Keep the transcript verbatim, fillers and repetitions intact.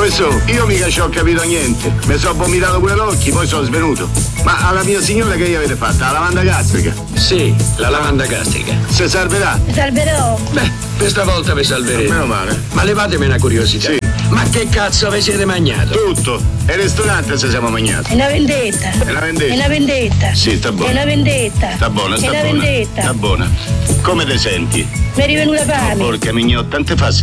Questo, io mica ci ho capito niente. Mi sono vomitato pure l'occhio, poi sono svenuto. Ma alla mia signora che gli avete fatto? La lavanda gastrica? Sì, la lavanda gastrica. Se salverà? Mi salverò. Beh, questa volta vi salverete. Meno male. Ma levatemi una curiosità. Sì. Ma che cazzo vi siete mangiato? Tutto. E il ristorante se siamo mangiati. È una vendetta. È una vendetta? È una vendetta. Sì, sta buona. È una vendetta. Sta buona, sta È una buona. vendetta. Sta buona. Come te senti? Mi è rivenuta fame. Porca mignotta, tante fa